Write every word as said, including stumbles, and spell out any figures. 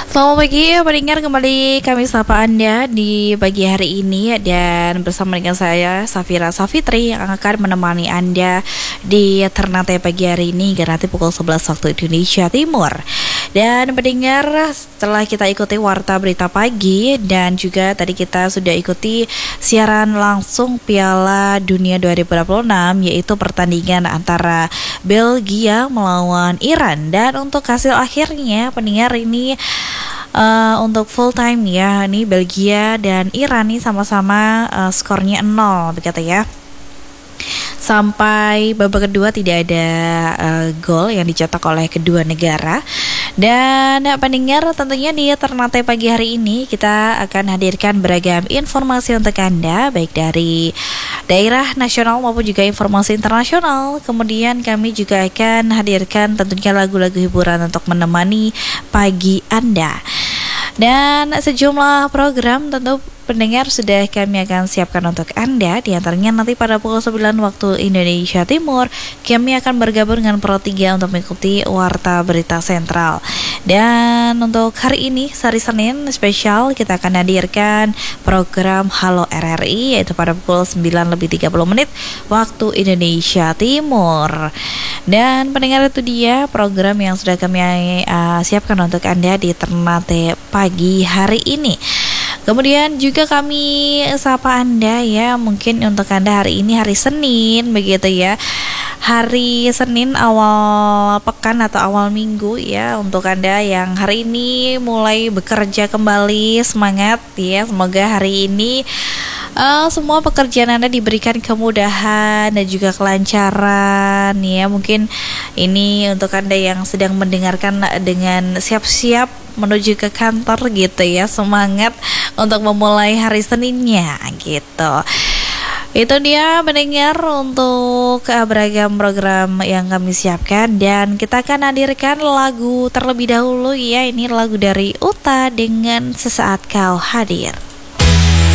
Selamat pagi pendengar, kembali kami sapa Anda di pagi hari ini. Dan bersama dengan saya Safira Safitri yang akan menemani Anda di Ternate pagi hari ini hingga nanti pukul sebelas waktu Indonesia Timur. Dan pendengar, setelah kita ikuti warta berita pagi dan juga tadi kita sudah ikuti siaran langsung Piala Dunia dua ribu dua puluh enam, yaitu pertandingan antara Belgia melawan Iran. Dan untuk hasil akhirnya pendengar ini Uh, untuk full time ya, ini Belgia dan Iran nih sama-sama uh, skornya nol begitu ya. Sampai babak kedua tidak ada uh, gol yang dicetak oleh kedua negara. Dan uh, pendengar, tentunya di Ternate pagi hari ini kita akan hadirkan beragam informasi untuk Anda, baik dari daerah nasional maupun juga informasi internasional. Kemudian kami juga akan hadirkan tentunya lagu-lagu hiburan untuk menemani pagi Anda. Dan sejumlah program tentu pendengar sudah kami akan siapkan untuk Anda. Di antaranya nanti pada pukul sembilan waktu Indonesia Timur kami akan bergabung dengan Pro tiga untuk mengikuti Warta Berita Sentral. Dan untuk hari ini, hari Senin spesial, kita akan hadirkan program Halo R R I, yaitu pada pukul sembilan lebih tiga puluh menit waktu Indonesia Timur. Dan pendengar, itu dia program yang sudah kami uh, siapkan untuk Anda di Ternate pagi hari ini. Kemudian juga kami sapa Anda ya, mungkin untuk Anda hari ini hari Senin begitu ya. Hari Senin awal pekan atau awal minggu ya, untuk Anda yang hari ini mulai bekerja kembali, semangat ya. Semoga hari ini Uh, semua pekerjaan Anda diberikan kemudahan dan juga kelancaran ya. Mungkin ini untuk Anda yang sedang mendengarkan dengan siap-siap menuju ke kantor gitu ya. Semangat untuk memulai hari Seninnya gitu. Itu dia pendengar untuk uh, beragam program yang kami siapkan. Dan kita akan hadirkan lagu terlebih dahulu ya. Ini lagu dari Uta dengan Sesaat Kau Hadir.